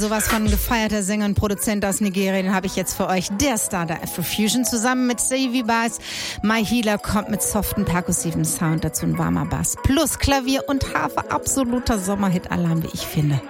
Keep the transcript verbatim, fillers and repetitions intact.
Sowas von gefeierter Sänger und Produzent aus Nigeria, den habe ich jetzt für euch. Der Star der Afrofusion zusammen mit Stevie Bass. My Healer kommt mit soften, perkussiven Sound, dazu ein warmer Bass. Plus Klavier und Harfe, absoluter Sommerhit-Alarm, wie ich finde.